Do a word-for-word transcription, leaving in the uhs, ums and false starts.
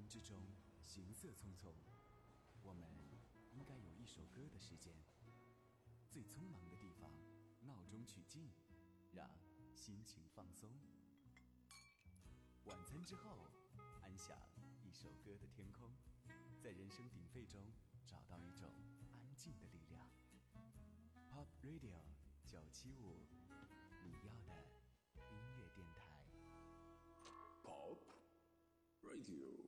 人之中，行色匆匆，我们应该有一首歌的时间。最匆忙的地方，闹中取静，让心情放松。晚餐之后，安享一首歌的天空，在人声鼎沸中找到一种安静的力量。Pop Radio 九七五，你要的音乐电台。 Pop Radio。